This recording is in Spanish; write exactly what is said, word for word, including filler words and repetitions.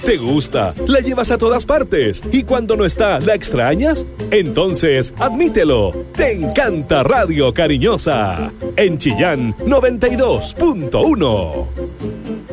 ¿Te gusta? ¿La llevas a todas partes? ¿Y cuando no está, la extrañas? Entonces, admítelo. Te encanta Radio Cariñosa. En Chillán, noventa y dos punto uno.